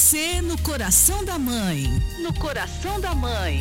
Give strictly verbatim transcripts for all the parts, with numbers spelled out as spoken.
Você no coração da mãe. No coração da mãe.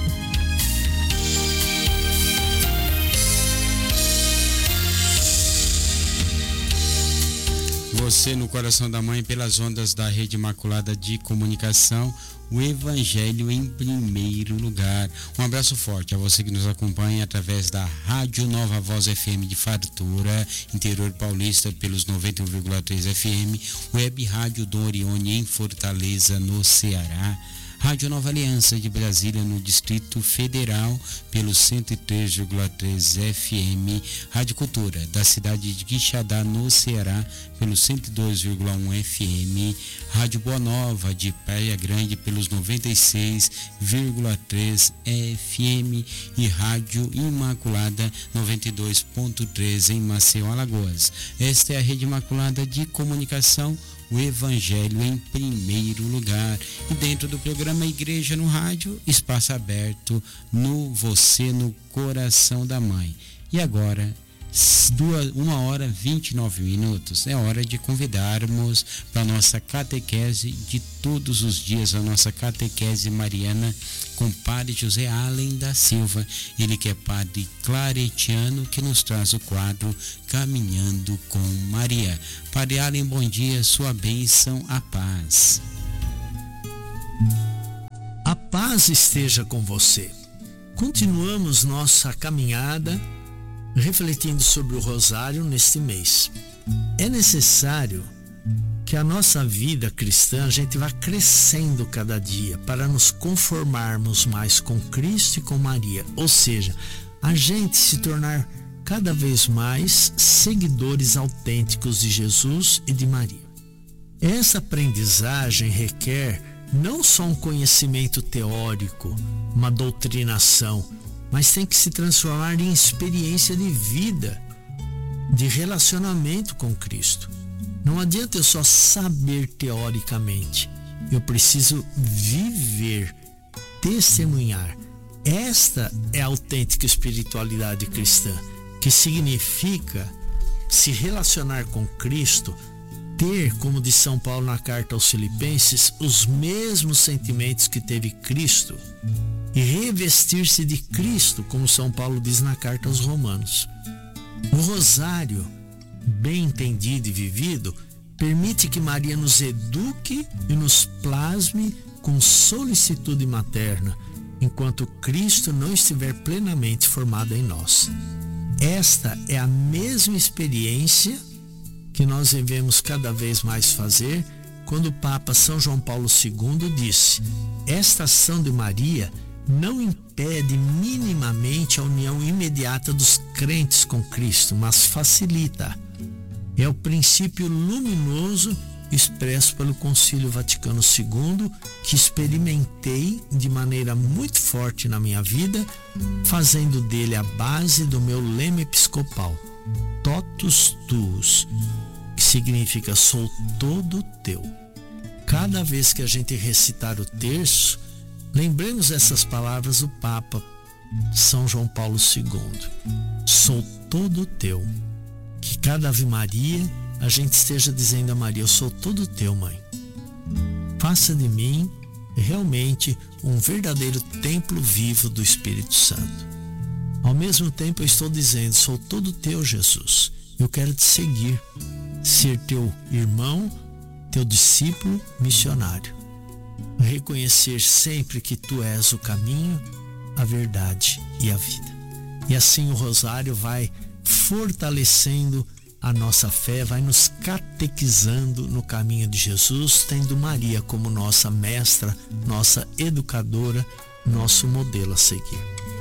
Você no coração da mãe, pelas ondas da Rede Imaculada de Comunicação, o Evangelho em primeiro lugar. Um abraço forte a você que nos acompanha através da Rádio Nova Voz F M de Fartura, interior paulista, pelos noventa e um vírgula três F M, Web Rádio Dom Orione em Fortaleza, no Ceará, Rádio Nova Aliança de Brasília, no Distrito Federal, pelo cento e três vírgula três F M, Rádio Cultura, da cidade de Quixadá, no Ceará, pelo cento e dois vírgula um F M, Rádio Boa Nova de Praia Grande, pelos noventa e seis vírgula três F M, e Rádio Imaculada noventa e dois ponto três em Maceió, Alagoas. Esta é a Rede Imaculada de Comunicação, o Evangelho em primeiro lugar. E dentro do programa Igreja no Rádio, espaço aberto no Você no Coração da Mãe. E agora, duas, uma hora e vinte e nove minutos, é hora de convidarmos para a nossa catequese de todos os dias, a nossa catequese mariana com Padre José Allen da Silva, ele que é padre claretiano, que nos traz o quadro Caminhando com Maria. Padre Allen, bom dia, sua bênção, a paz. A paz esteja com você. Continuamos nossa caminhada refletindo sobre o rosário neste mês. É necessário que a nossa vida cristã, a gente vá crescendo cada dia para nos conformarmos mais com Cristo e com Maria, ou seja, a gente se tornar cada vez mais seguidores autênticos de Jesus e de Maria. Essa aprendizagem requer não só um conhecimento teórico, uma doutrinação, mas tem que se transformar em experiência de vida, de relacionamento com Cristo. Não adianta eu só saber teoricamente, eu preciso viver, testemunhar. Esta é a autêntica espiritualidade cristã, que significa se relacionar com Cristo, ter, como diz São Paulo na carta aos Filipenses, os mesmos sentimentos que teve Cristo e revestir-se de Cristo, como São Paulo diz na carta aos Romanos. O rosário, bem entendido e vivido, permite que Maria nos eduque e nos plasme com solicitude materna, enquanto Cristo não estiver plenamente formado em nós. Esta é a mesma experiência que nós devemos cada vez mais fazer quando o Papa São João Paulo segundo disse: esta ação de Maria não impede minimamente a união imediata dos crentes com Cristo, mas facilita. É o princípio luminoso expresso pelo Concílio Vaticano segundo, que experimentei de maneira muito forte na minha vida, fazendo dele a base do meu lema episcopal, Totus Tuus, que significa sou todo teu. Cada vez que a gente recitar o terço, lembremos essas palavras do Papa São João Paulo segundo, sou todo teu. Que cada Ave Maria a gente esteja dizendo a Maria: eu sou todo teu, mãe. Faça de mim realmente um verdadeiro templo vivo do Espírito Santo. Ao mesmo tempo eu estou dizendo: sou todo teu, Jesus. Eu quero te seguir, ser teu irmão, teu discípulo missionário. Reconhecer sempre que tu és o caminho, a verdade e a vida. E assim o rosário vai fortalecendo a nossa fé, vai nos catequizando no caminho de Jesus, tendo Maria como nossa mestra, nossa educadora, nosso modelo a seguir.